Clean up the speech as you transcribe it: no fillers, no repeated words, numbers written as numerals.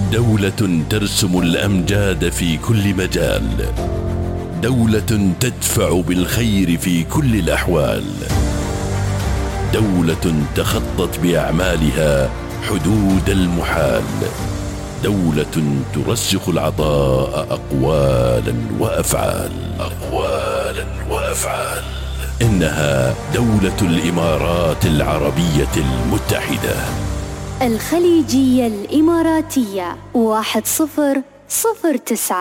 دولة ترسم الأمجاد في كل مجال، دولة تدفع بالخير في كل الأحوال، دولة تخطت بأعمالها حدود المحال، دولة ترسخ العطاء أقوالا وأفعال. إنها دولة الإمارات العربية المتحدة. الخليجية الإماراتية 1009.